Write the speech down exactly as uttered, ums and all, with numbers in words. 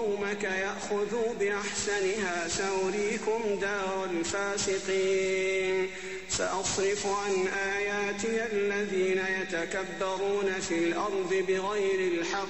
قومك يأخذوا بأحسنها سأريكم دار الفاسقين سأصرف عن آياتي الذين يتكبرون في الأرض بغير الحق